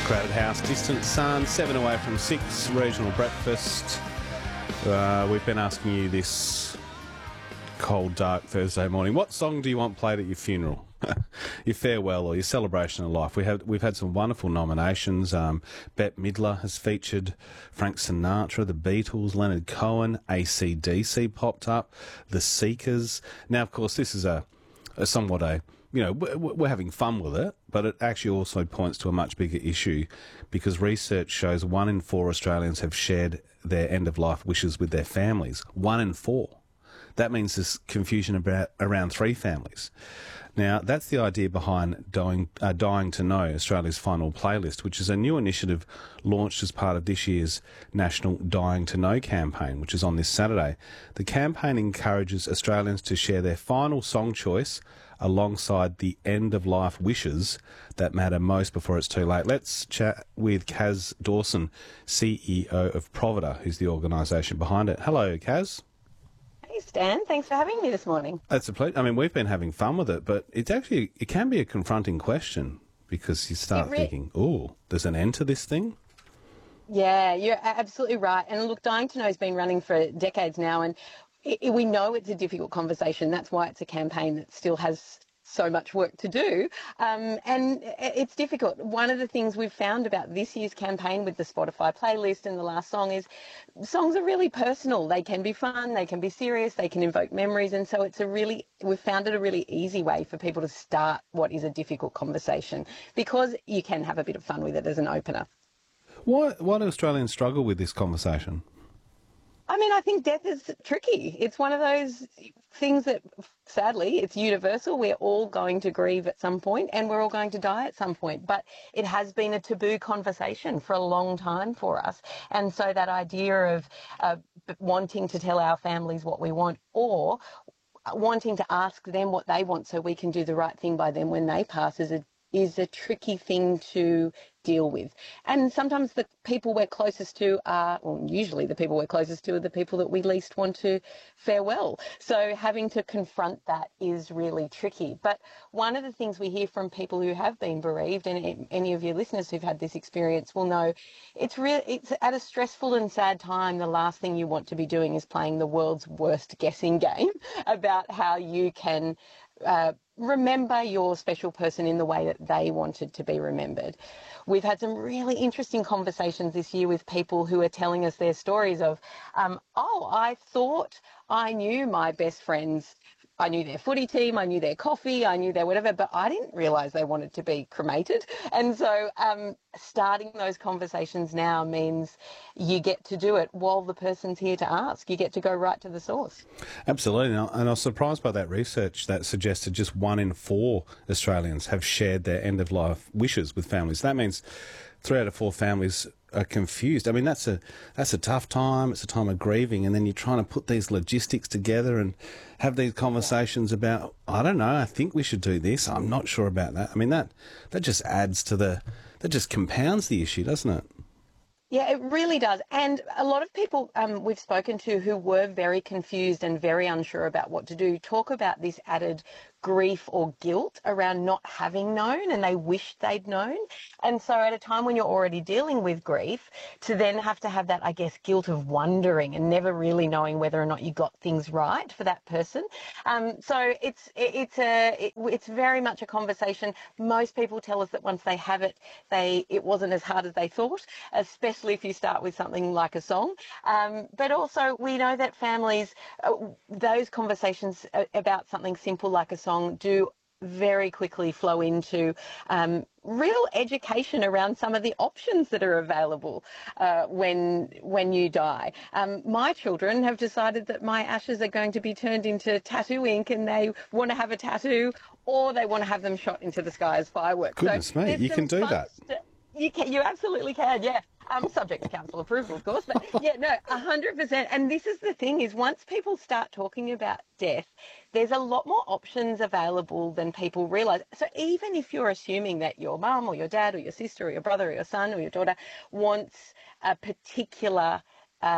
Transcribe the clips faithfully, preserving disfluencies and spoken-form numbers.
Crowded House, Distant Sun, seven away from six, regional breakfast. Uh, we've been asking you this cold, dark Thursday morning. What song do you want played at your funeral, your farewell, or your celebration of life? We have we've had some wonderful nominations. Um, Bette Midler has featured, Frank Sinatra, the Beatles, Leonard Cohen, A C D C popped up, The Seekers. Now, of course, this is a, a somewhat a you know, we're having fun with it, but it actually also points to a much bigger issue because research shows one in four Australians have shared their end-of-life wishes with their families. One in four. That means there's confusion about around three families. Now, that's the idea behind Dying, uh, Dying to Know, Australia's final playlist, which is a new initiative launched as part of this year's National Dying to Know campaign, which is on this Saturday. The campaign encourages Australians to share their final song choice alongside the end-of-life wishes that matter most before it's too late. Let's chat with Kaz Dawson, C E O of Provida, who's the organisation behind it. Hello, Kaz. Hey, Stan. Thanks for having me this morning. It's a pleasure. I mean, we've been having fun with it, but it's actually, it can be a confronting question because you start re- thinking, oh, there's an end to this thing? Yeah, you're absolutely right. And look, Dying to Know has been running for decades now, and it, we know it's a difficult conversation. That's why it's a campaign that still has so much work to do. Um, and it's difficult. One of the things we've found about this year's campaign with the Spotify playlist and the last song is songs are really personal. They can be fun, they can be serious, they can invoke memories. And so it's a really, we've found it a really easy way for people to start what is a difficult conversation because you can have a bit of fun with it as an opener. Why, why do Australians struggle with this conversation? I mean, I think death is tricky. It's one of those things that, sadly, it's universal. We're all going to grieve at some point and we're all going to die at some point. But it has been a taboo conversation for a long time for us. And so that idea of uh, wanting to tell our families what we want or wanting to ask them what they want so we can do the right thing by them when they pass is a is a tricky thing to deal with. And sometimes the people we're closest to are, well, usually the people we're closest to are the people that we least want to farewell. So having to confront that is really tricky. But one of the things we hear from people who have been bereaved, and any of your listeners who've had this experience will know, it's real. It's at a stressful and sad time. The last thing you want to be doing is playing the world's worst guessing game about how you can uh, remember your special person in the way that they wanted to be remembered. We've had some really interesting conversations this year with people who are telling us their stories of, um, oh, I thought I knew my best friends. I knew their footy team, I knew their coffee, I knew their whatever, but I didn't realise they wanted to be cremated. And so um, starting those conversations now means you get to do it while the person's here to ask. You get to go right to the source. Absolutely. And I was surprised by that research that suggested just one in four Australians have shared their end-of-life wishes with families. That means three out of four families are confused. I mean, that's a that's a tough time. It's a time of grieving, and then you're trying to put these logistics together and have these conversations about, I don't know, I think we should do this. I'm not sure about that. I mean, that that just adds to the, that just compounds the issue, doesn't it? Yeah, it really does. And a lot of people um, we've spoken to who were very confused and very unsure about what to do talk about this added grief or guilt around not having known, and they wished they'd known. And so at a time when you're already dealing with grief, to then have to have that, I guess, guilt of wondering and never really knowing whether or not you got things right for that person. Um, so it's it's a it, it's very much a conversation. Most people tell us that once they have it, they it wasn't as hard as they thought, especially if you start with something like a song. Um, but also we know that families, uh, those conversations about something simple like a song do very quickly flow into um, real education around some of the options that are available uh, when when you die. Um, my children have decided that my ashes are going to be turned into tattoo ink, and they want to have a tattoo, or they want to have them shot into the sky as fireworks. Goodness so me, you can do that. St- you can, you absolutely can, yeah. Um, subject to council approval, of course, but yeah, no, one hundred percent. And this is the thing is once people start talking about death, there's a lot more options available than people realise. So even if you're assuming that your mum or your dad or your sister or your brother or your son or your daughter wants a particular um,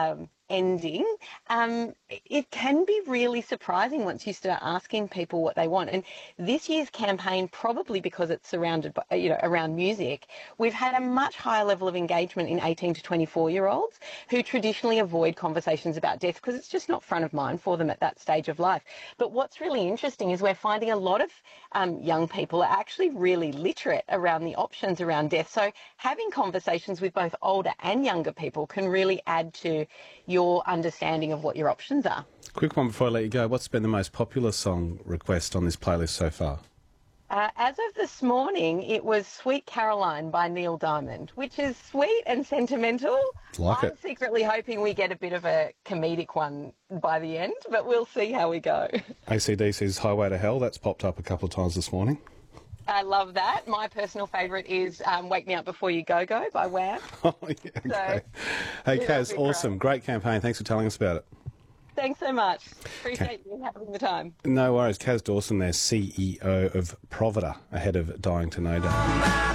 ending, um, it can be really surprising once you start asking people what they want. And this year's campaign, probably because it's surrounded by, you know, around music, we've had a much higher level of engagement in eighteen to twenty-four year olds who traditionally avoid conversations about death because it's just not front of mind for them at that stage of life. But what's really interesting is we're finding a lot of um, young people are actually really literate around the options around death. So having conversations with both older and younger people can really add to your understanding of what your options are. Quick one before I let you go. What's been the most popular song request on this playlist so far? Uh, as of this morning, it was Sweet Caroline by Neil Diamond, which is sweet and sentimental. Like I'm it. secretly hoping we get a bit of a comedic one by the end, but we'll see how we go. A C D C's Highway to Hell, that's popped up a couple of times this morning. I love that. My personal favourite is um, Wake Me Up Before You Go Go by Wham. Oh, yeah, okay. So, hey, yeah, Kaz, that'd be awesome. Great campaign. Thanks for telling us about it. Thanks so much. Appreciate you having the time. No worries. Kaz Dawson there, C E O of Provida, ahead of Dying to Know Day.